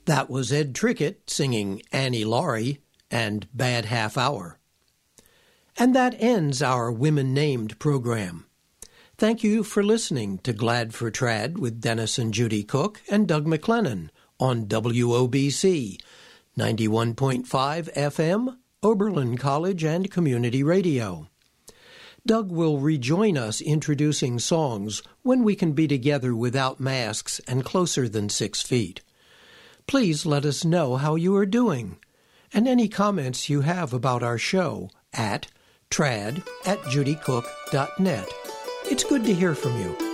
That was Ed Trickett singing Annie Laurie and Bad Half Hour. And that ends our Women Named program. Thank you for listening to Glad for Trad with Dennis and Judy Cook and Doug McLennan on WOBC, 91.5 FM, Oberlin College and Community Radio. Doug will rejoin us introducing songs when we can be together without masks and closer than 6 feet. Please let us know how you are doing, and any comments you have about our show at trad@judycook.net. It's good to hear from you.